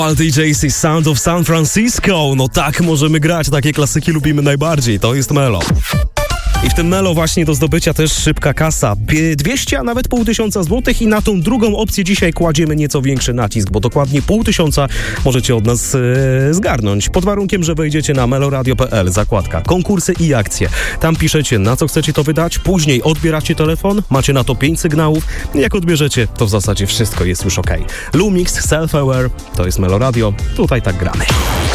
DJC Sound of San Francisco. No tak możemy grać, takie klasyki lubimy najbardziej. To jest Melo. I w tym Melo właśnie do zdobycia też szybka kasa. 200, a nawet 500 złotych i na tą drugą opcję dzisiaj kładziemy nieco większy nacisk, bo dokładnie 500 możecie od nas zgarnąć. Pod warunkiem, że wejdziecie na meloradio.pl, zakładka konkursy i akcje. Tam piszecie, na co chcecie to wydać, później odbieracie telefon, macie na to 5 sygnałów. Jak odbierzecie, to w zasadzie wszystko jest już okej. Lumix, Self Aware, to jest Melo Radio, tutaj tak gramy.